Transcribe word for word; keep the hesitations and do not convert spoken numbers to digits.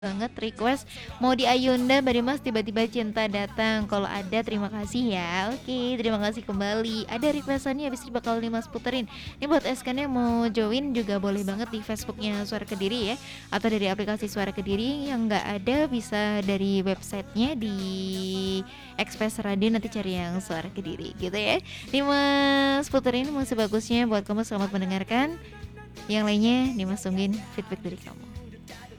Banget request mau di Ayunda Mbak Dimas tiba-tiba cinta datang. Kalau ada terima kasih ya. Oke, terima kasih kembali. Ada request-annya habis ini bakal Dimas puterin. Ini buat Eskan yang mau join juga boleh banget di Facebooknya Suara Kediri ya. Atau dari aplikasi Suara Kediri, yang nggak ada bisa dari websitenya di Express Radio, nanti cari yang Suara Kediri gitu ya. Dimas puterin musik bagusnya buat kamu, selamat mendengarkan. Yang lainnya Dimas tungguin feedback dari kamu.